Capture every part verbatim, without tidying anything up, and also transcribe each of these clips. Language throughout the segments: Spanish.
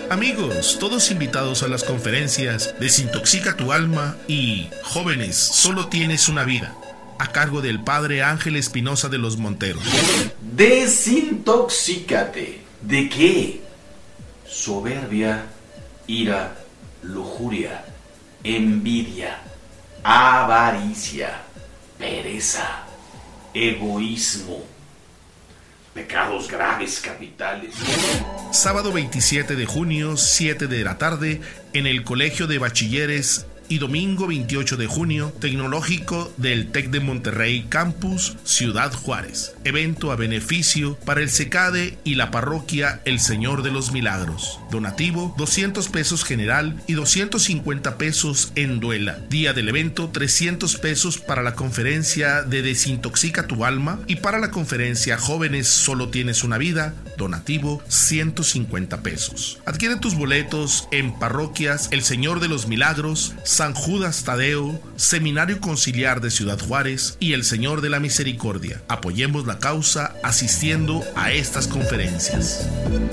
Amigos, todos invitados a las conferencias Desintoxica tu alma y Jóvenes, solo tienes una vida, a cargo del Padre Ángel Espinosa de los Monteros. Desintoxícate. ¿De qué? Soberbia, ira, lujuria, envidia, avaricia, pereza, egoísmo, pecados graves capitales. Sábado veintisiete de junio, siete de la tarde, en el Colegio de Bachilleres, y domingo veintiocho de junio, Tecnológico del TEC de Monterrey Campus, Ciudad Juárez. Evento a beneficio para el CECADE y la parroquia El Señor de los Milagros. Donativo, doscientos pesos general y doscientos cincuenta pesos en duela. Día del evento, trescientos pesos para la conferencia de Desintoxica tu alma y para la conferencia Jóvenes, solo tienes una vida. Donativo, ciento cincuenta pesos. Adquiere tus boletos en parroquias El Señor de los Milagros, San Judas Tadeo, Seminario Conciliar de Ciudad Juárez y El Señor de la Misericordia. Apoyemos la causa asistiendo a estas conferencias.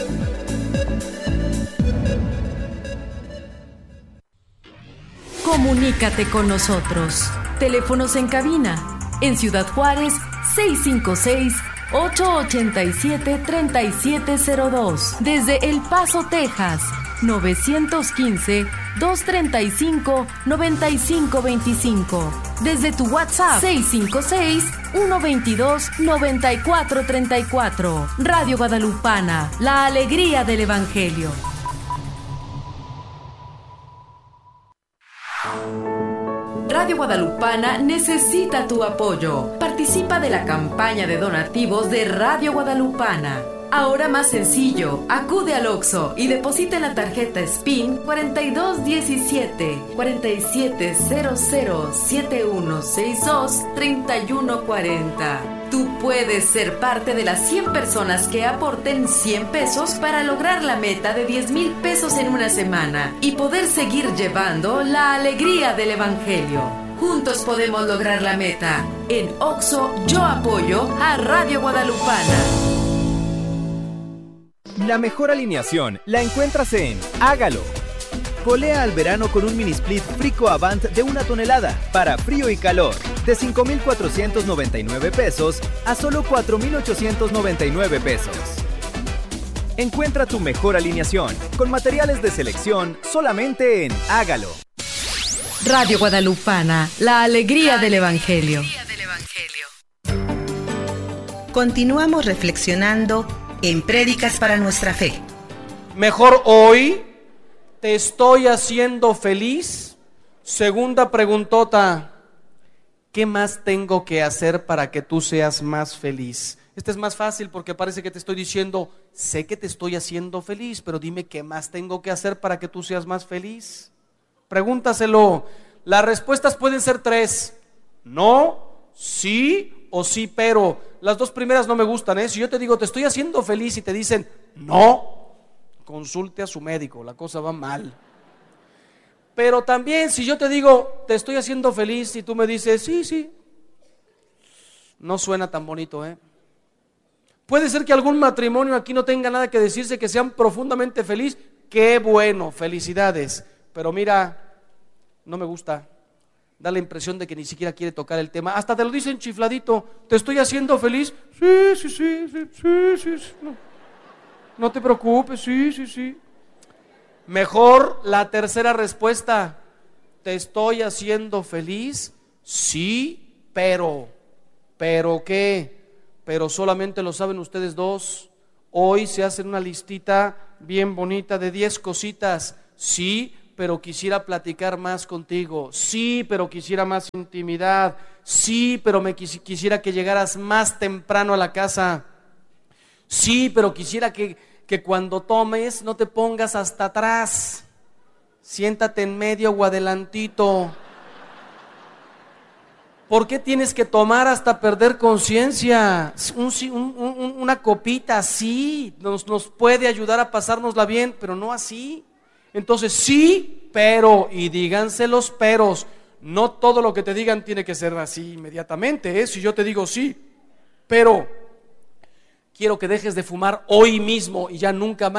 Comunícate con nosotros. Teléfonos en cabina. En Ciudad Juárez, seis cinco seis, ocho ocho siete, tres siete cero dos. Desde El Paso, Texas, nueve uno cinco, dos tres cinco, nueve cinco dos cinco. Desde tu WhatsApp, seis cinco seis, uno dos dos, nueve cuatro tres cuatro. Radio Guadalupana, la alegría del Evangelio. Radio Guadalupana necesita tu apoyo. Participa de la campaña de donativos de Radio Guadalupana. Ahora más sencillo, acude al Oxxo y deposita en la tarjeta S P I N cuarenta y dos diecisiete, cuarenta y siete cero cero, siete uno seis dos, treinta y uno cuarenta. Tú puedes ser parte de las cien personas que aporten cien pesos para lograr la meta de diez mil pesos en una semana y poder seguir llevando la alegría del Evangelio. Juntos podemos lograr la meta. En Oxxo, yo apoyo a Radio Guadalupana. La mejor alineación la encuentras en Hágalo. Polea al verano con un mini split Frico Avant de una tonelada para frío y calor, de cinco mil cuatrocientos noventa y nueve pesos a solo cuatro mil ochocientos noventa y nueve pesos. Encuentra tu mejor alineación con materiales de selección solamente en Hágalo. Radio Guadalupana, la alegría del Evangelio. Continuamos reflexionando en Prédicas para nuestra fe. Mejor hoy, ¿te estoy haciendo feliz? Segunda preguntota, ¿qué más tengo que hacer para que tú seas más feliz? Esta es más fácil porque parece que te estoy diciendo, sé que te estoy haciendo feliz, pero dime qué más tengo que hacer para que tú seas más feliz. Pregúntaselo. Las respuestas pueden ser tres: no, sí o sí, pero. Las dos primeras no me gustan, ¿eh? Si yo te digo, te estoy haciendo feliz y te dicen, no, consulte a su médico, la cosa va mal. Pero también si yo te digo, te estoy haciendo feliz y tú me dices, sí, sí, no suena tan bonito, ¿eh? Puede ser que algún matrimonio aquí no tenga nada que decirse, que sean profundamente feliz. Qué bueno, felicidades. Pero mira, no me gusta. Da la impresión de que ni siquiera quiere tocar el tema. Hasta te lo dicen chifladito. ¿Te estoy haciendo feliz? Sí, sí, sí, sí, sí, sí, sí. No. no te preocupes, sí, sí, sí. Mejor la tercera respuesta. ¿Te estoy haciendo feliz? Sí, pero. ¿Pero qué? Pero solamente lo saben ustedes dos. Hoy se hacen una listita bien bonita de diez cositas. Sí, pero quisiera platicar más contigo. Sí, pero quisiera más intimidad. Sí, pero me quis- quisiera que llegaras más temprano a la casa. Sí, pero quisiera que, que cuando tomes no te pongas hasta atrás. Siéntate en medio o adelantito. ¿Por qué tienes que tomar hasta perder conciencia? Un, un, un, una copita, sí, nos, nos puede ayudar a pasárnosla bien, pero no así. Entonces sí, pero, y díganse los peros. No todo lo que te digan tiene que ser así inmediatamente, ¿eh? Si yo te digo sí, pero quiero que dejes de fumar hoy mismo y ya nunca más,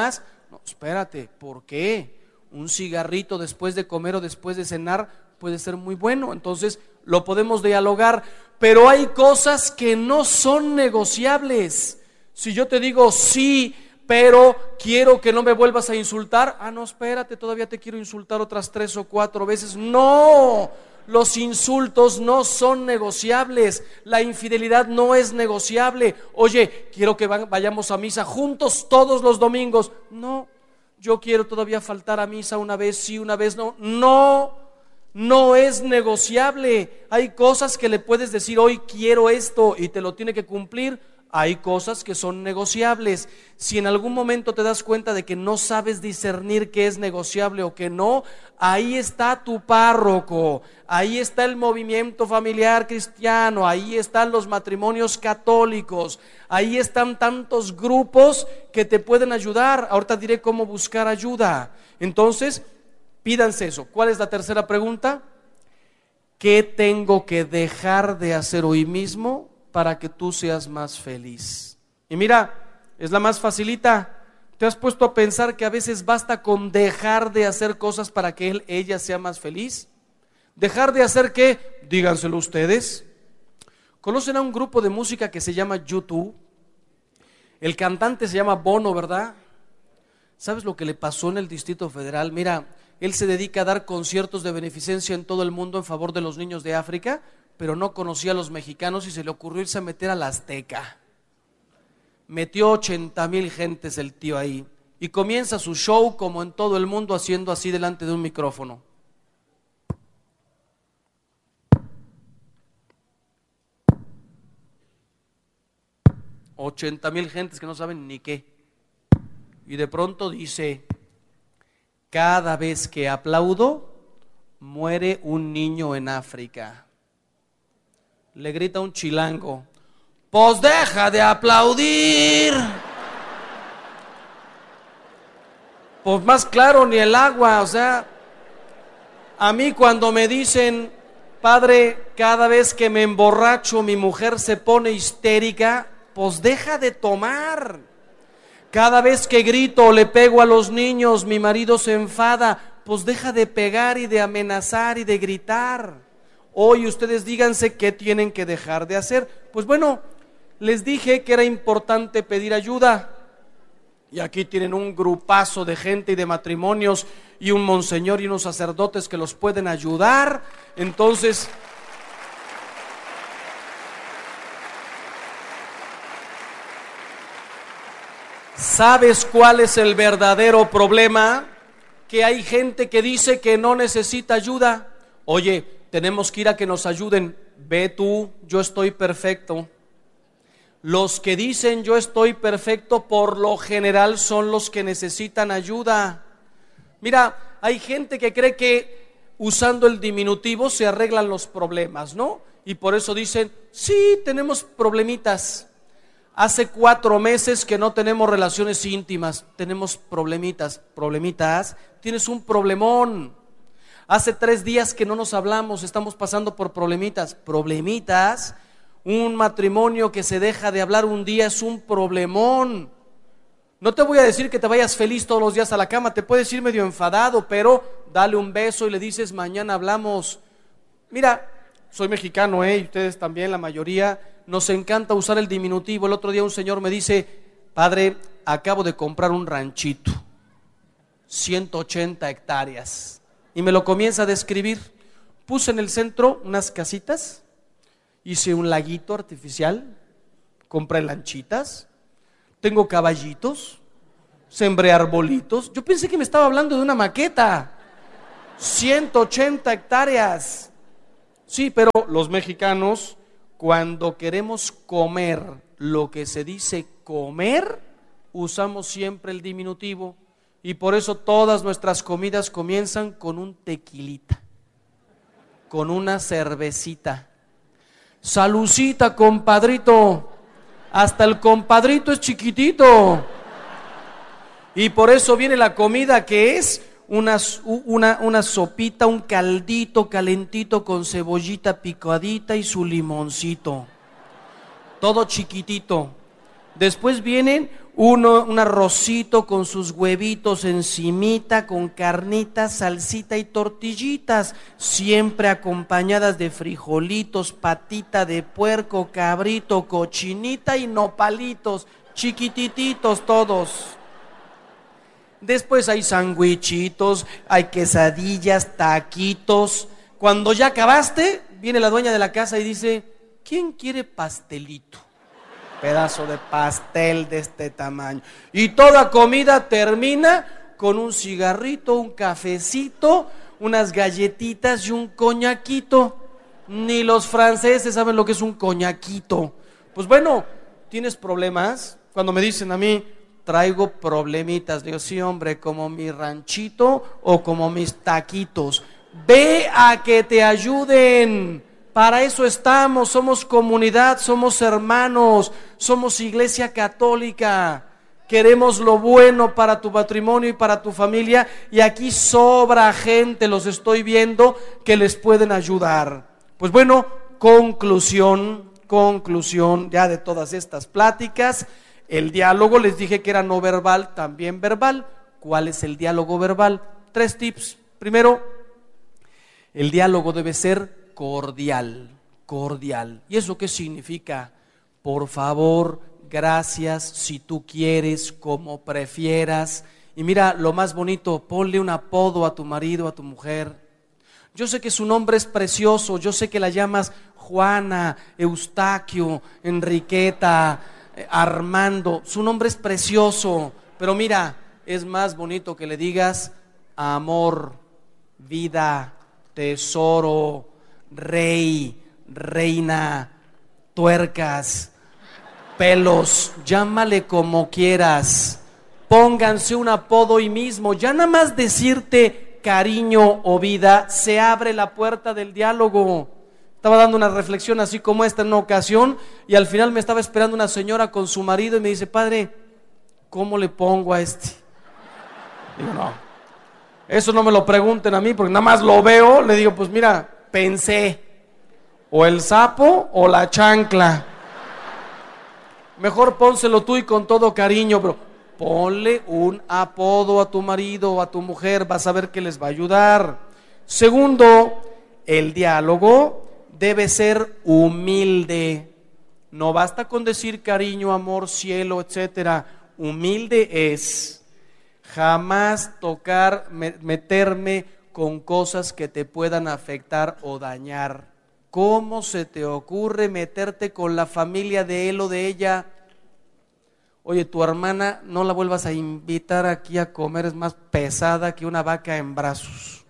No, espérate, ¿por qué? Un cigarrito después de comer o después de cenar puede ser muy bueno, entonces lo podemos dialogar, pero hay cosas que no son negociables. Si yo te digo sí, pero quiero que no me vuelvas a insultar, ah, no, espérate, todavía te quiero insultar otras tres o cuatro veces. No, los insultos no son negociables, la infidelidad no es negociable. Oye, quiero que vayamos a misa juntos todos los domingos. No, yo quiero todavía faltar a misa una vez sí, una vez no. No, no es negociable. Hay cosas que le puedes decir, hoy quiero esto, y te lo tiene que cumplir. Hay cosas que son negociables. Si en algún momento te das cuenta de que no sabes discernir qué es negociable o qué no, ahí está tu párroco, ahí está el movimiento familiar cristiano, ahí están los matrimonios católicos, ahí están tantos grupos que te pueden ayudar. Ahorita diré cómo buscar ayuda. Entonces, pídanse eso. ¿Cuál es la tercera pregunta? ¿Qué tengo que dejar de hacer hoy mismo para que tú seas más feliz? Y mira, es la más facilita. ¿Te has puesto a pensar que a veces basta con dejar de hacer cosas para que él, ella sea más feliz? ¿Dejar de hacer qué? Díganselo ustedes. ¿Conocen a un grupo de música que se llama U dos? El cantante se llama Bono, ¿verdad? ¿Sabes lo que le pasó en el Distrito Federal? Mira, él se dedica a dar conciertos de beneficencia en todo el mundo en favor de los niños de África, pero no conocía a los mexicanos y se le ocurrió irse a meter a la Azteca. Metió ochenta mil gentes el tío ahí y comienza su show como en todo el mundo, haciendo así delante de un micrófono. ochenta mil gentes que no saben ni qué. Y de pronto dice: cada vez que aplaudo, muere un niño en África. Le grita un chilango: pues deja de aplaudir. Pues más claro ni el agua. O sea, a mí cuando me dicen: padre, cada vez que me emborracho mi mujer se pone histérica, pues deja de tomar. Cada vez que grito o le pego a los niños mi marido se enfada, pues deja de pegar y de amenazar y de gritar. Hoy ustedes díganse qué tienen que dejar de hacer. Pues bueno, les dije que era importante pedir ayuda. Y aquí tienen un grupazo de gente y de matrimonios y un monseñor y unos sacerdotes que los pueden ayudar. Entonces, ¿sabes cuál es el verdadero problema? Que hay gente que dice que no necesita ayuda. Oye, tenemos que ir a que nos ayuden. Ve tú, yo estoy perfecto. Los que dicen yo estoy perfecto por lo general son los que necesitan ayuda. Mira, hay gente que cree que usando el diminutivo se arreglan los problemas, ¿no? Y por eso dicen, sí, tenemos problemitas. Hace cuatro meses que no tenemos relaciones íntimas, tenemos problemitas. Problemitas, tienes un problemón. Hace tres días que no nos hablamos, estamos pasando por problemitas. Problemitas. Un matrimonio que se deja de hablar un día es un problemón. No te voy a decir que te vayas feliz todos los días a la cama, te puedes ir medio enfadado, pero dale un beso y le dices mañana hablamos. Mira, soy mexicano, ¿eh? Y ustedes también, la mayoría, nos encanta usar el diminutivo. El otro día un señor me dice: padre, acabo de comprar un ranchito, ciento ochenta hectáreas. Y me lo comienza a describir. Puse en el centro unas casitas, hice un laguito artificial, compré lanchitas, tengo caballitos, sembré arbolitos. Yo pensé que me estaba hablando de una maqueta. ciento ochenta hectáreas. Sí, pero los mexicanos, cuando queremos comer lo que se dice comer, usamos siempre el diminutivo. Y por eso todas nuestras comidas comienzan con un tequilita, con una cervecita. Salucita, compadrito. Hasta el compadrito es chiquitito. Y por eso viene la comida, que es una, una, una sopita, un caldito calentito con cebollita picadita y su limoncito. Todo chiquitito. Después vienen Uno, un arrocito con sus huevitos encimita, con carnitas, salsita y tortillitas, siempre acompañadas de frijolitos, patita de puerco, cabrito, cochinita y nopalitos, chiquitititos todos. Después hay sandwichitos, hay quesadillas, taquitos. Cuando ya acabaste, viene la dueña de la casa y dice, ¿quién quiere pastelito? Pedazo de pastel de este tamaño. Y toda comida termina con un cigarrito, un cafecito, unas galletitas y un coñaquito. Ni los franceses saben lo que es un coñaquito. Pues bueno, ¿tienes problemas? Cuando me dicen a mí, traigo problemitas, digo, sí hombre, como mi ranchito o como mis taquitos. Ve a que te ayuden. Para eso estamos, somos comunidad, somos hermanos, somos iglesia católica. Queremos lo bueno para tu matrimonio y para tu familia, y aquí sobra gente, los estoy viendo, que les pueden ayudar. Pues bueno, conclusión, conclusión ya de todas estas pláticas. El diálogo, les dije que era no verbal, también verbal. ¿Cuál es el diálogo verbal? Tres tips. Primero, el diálogo debe ser cordial, cordial. ¿Y eso qué significa? Por favor, gracias, si tú quieres, como prefieras. Y mira, lo más bonito, ponle un apodo a tu marido, a tu mujer. Yo sé que su nombre es precioso, yo sé que la llamas Juana, Eustaquio, Enriqueta, Armando. Su nombre es precioso, pero mira, es más bonito que le digas amor, vida, tesoro, rey, reina, tuercas, pelos, llámale como quieras. Pónganse un apodo hoy mismo. Ya nada más decirte cariño o vida, se abre la puerta del diálogo. Estaba dando una reflexión así como esta en una ocasión, y al final me estaba esperando una señora con su marido y me dice, padre, ¿cómo le pongo a este? Digo, no, eso no me lo pregunten a mí, porque nada más lo veo. Le digo, pues mira, pensé, o el sapo o la chancla. Mejor pónselo tú y con todo cariño, pero ponle un apodo a tu marido o a tu mujer, vas a ver que les va a ayudar. Segundo, el diálogo debe ser humilde. No basta con decir cariño, amor, cielo, etcétera. Humilde es jamás tocar, meterme con cosas que te puedan afectar o dañar. ¿Cómo se te ocurre meterte con la familia de él o de ella? Oye, tu hermana no la vuelvas a invitar aquí a comer, es más pesada que una vaca en brazos.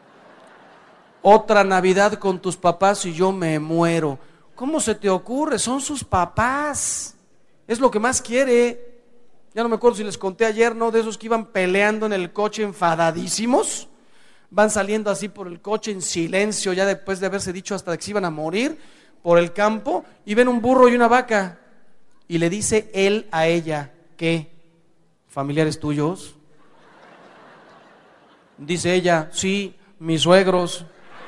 Otra Navidad con tus papás y yo me muero. ¿Cómo se te ocurre? Son sus papás. Es lo que más quiere. Ya no me acuerdo si les conté ayer, ¿no? De esos que iban peleando en el coche enfadadísimos. Van saliendo así por el coche en silencio, ya después de haberse dicho hasta que se iban a morir, por el campo, y ven un burro y una vaca. Y le dice él a ella, ¿qué? ¿Familiares tuyos? Dice ella, sí, mis suegros.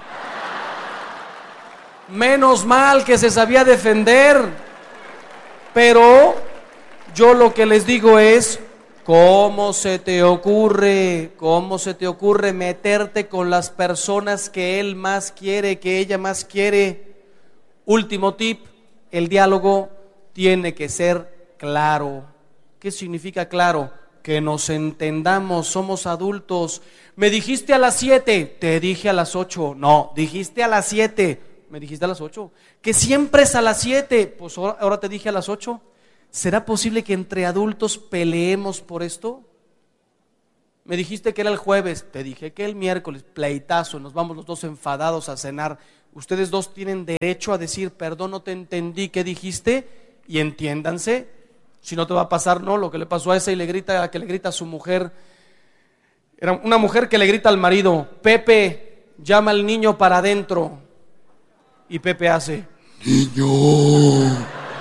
Menos mal que se sabía defender. Pero yo lo que les digo es, ¿cómo se te ocurre? ¿Cómo se te ocurre meterte con las personas que él más quiere, que ella más quiere? Último tip, el diálogo tiene que ser claro. ¿Qué significa claro? Que nos entendamos, somos adultos. Me dijiste a las siete, te dije a las ocho. No, dijiste a las siete, me dijiste a las ocho. Que siempre es a las siete, pues ahora, ahora te dije a las ocho. ¿Será posible que entre adultos peleemos por esto? Me dijiste que era el jueves, te dije que el miércoles, pleitazo, nos vamos los dos enfadados a cenar. Ustedes dos tienen derecho a decir, perdón, no te entendí, ¿qué dijiste? Y entiéndanse, si no te va a pasar, no, lo que le pasó a esa y le grita, que le grita a su mujer. Era una mujer que le grita al marido, Pepe, llama al niño para adentro. Y Pepe hace, niño.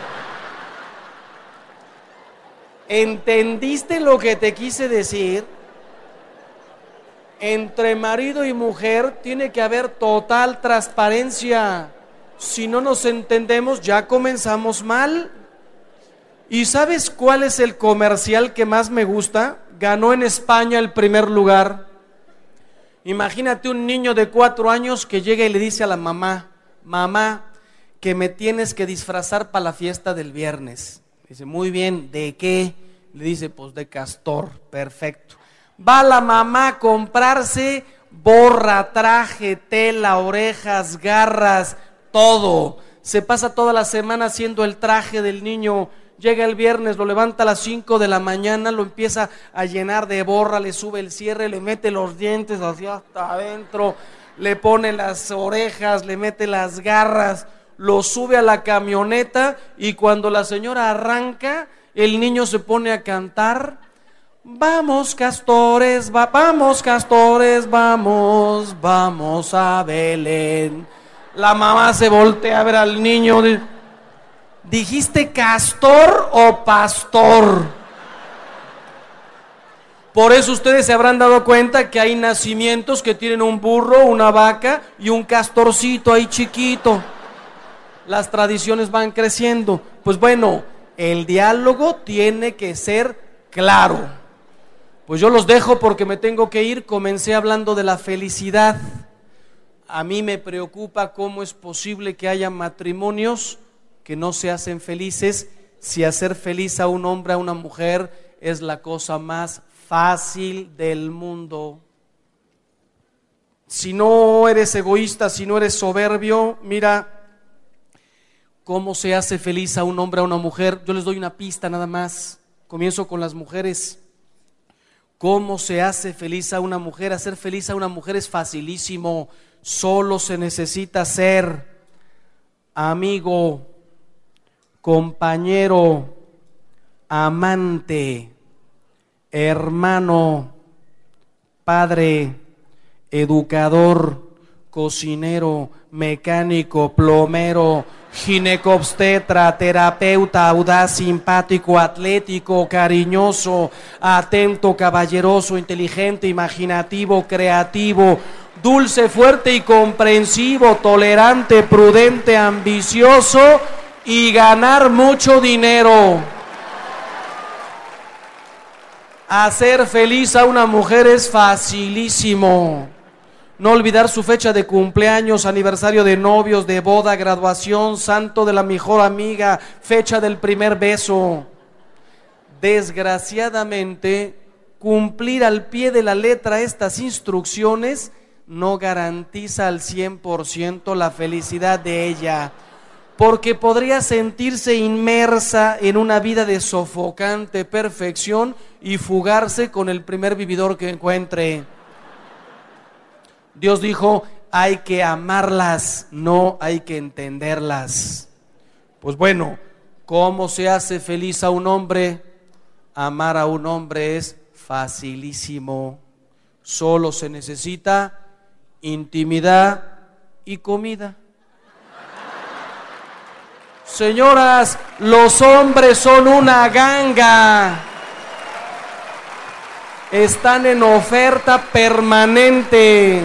¿Entendiste lo que te quise decir? Entre marido y mujer tiene que haber total transparencia. Si no nos entendemos, ya comenzamos mal. ¿Y sabes cuál es el comercial que más me gusta? Ganó en España el primer lugar. Imagínate un niño de cuatro años que llega y le dice a la mamá: mamá, que me tienes que disfrazar para la fiesta del viernes. Dice: muy bien, ¿de qué? Le dice: pues de castor. Perfecto. Va la mamá a comprarse borra, traje, tela, orejas, garras, todo. Se pasa toda la semana haciendo el traje del niño. Llega el viernes, lo levanta a las cinco de la mañana, lo empieza a llenar de borra, le sube el cierre, le mete los dientes hacia hasta adentro, le pone las orejas, le mete las garras, lo sube a la camioneta, y cuando la señora arranca, el niño se pone a cantar: vamos castores, va, vamos castores, vamos, vamos a Belén. La mamá se voltea a ver al niño. ¿Dijiste castor o pastor? Por eso ustedes se habrán dado cuenta que hay nacimientos que tienen un burro, una vaca y un castorcito ahí chiquito. Las tradiciones van creciendo. Pues bueno, el diálogo tiene que ser claro. Pues yo los dejo porque me tengo que ir. Comencé hablando de la felicidad. A mí me preocupa cómo es posible que haya matrimonios que no se hacen felices, si hacer feliz a un hombre, a una mujer, es la cosa más fácil del mundo. Si no eres egoísta, si no eres soberbio, mira cómo se hace feliz a un hombre, a una mujer. Yo les doy una pista nada más. Comienzo con las mujeres. ¿Cómo se hace feliz a una mujer? Hacer feliz a una mujer es facilísimo. Solo se necesita ser amigo, compañero, amante, hermano, padre, educador, cocinero, mecánico, plomero, ginecobstetra, terapeuta, audaz, simpático, atlético, cariñoso, atento, caballeroso, inteligente, imaginativo, creativo, dulce, fuerte y comprensivo, tolerante, prudente, ambicioso y ganar mucho dinero. Hacer feliz a una mujer es facilísimo. No olvidar su fecha de cumpleaños, aniversario de novios, de boda, graduación, santo de la mejor amiga, fecha del primer beso. Desgraciadamente, cumplir al pie de la letra estas instrucciones no garantiza al cien por ciento la felicidad de ella, porque podría sentirse inmersa en una vida de sofocante perfección y fugarse con el primer vividor que encuentre. Dios dijo: hay que amarlas, no hay que entenderlas. Pues bueno, ¿cómo se hace feliz a un hombre? Amar a un hombre es facilísimo. Solo se necesita intimidad y comida. Señoras, los hombres son una ganga. Están en oferta permanente.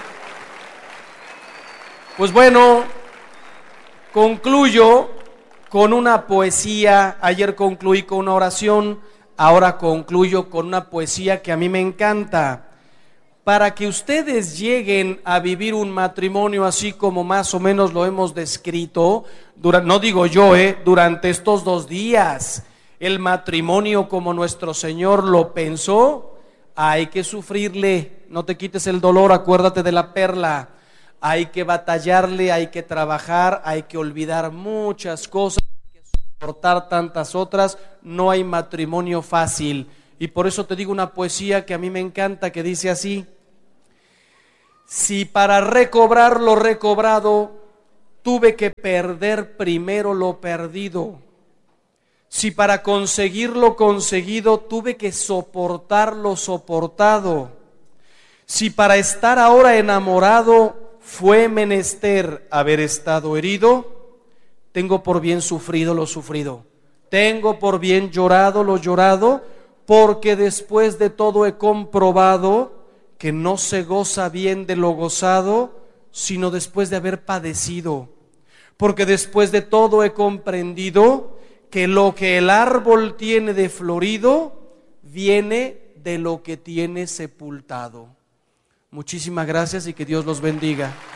Pues bueno, concluyo con una poesía. Ayer concluí con una oración, ahora concluyo con una poesía que a mí me encanta. Para que ustedes lleguen a vivir un matrimonio así como más o menos lo hemos descrito, durante, no digo yo, eh, durante estos dos días, el matrimonio como nuestro Señor lo pensó, hay que sufrirle. No te quites el dolor, acuérdate de la perla. Hay que batallarle, hay que trabajar, hay que olvidar muchas cosas, hay que soportar tantas otras. No hay matrimonio fácil. Y por eso te digo una poesía que a mí me encanta, que dice así: si para recobrar lo recobrado tuve que perder primero lo perdido, si para conseguir lo conseguido tuve que soportar lo soportado, si para estar ahora enamorado fue menester haber estado herido, tengo por bien sufrido lo sufrido, tengo por bien llorado lo llorado, porque después de todo he comprobado que no se goza bien de lo gozado, sino después de haber padecido. Porque después de todo he comprendido que lo que el árbol tiene de florido viene de lo que tiene sepultado. Muchísimas gracias y que Dios los bendiga.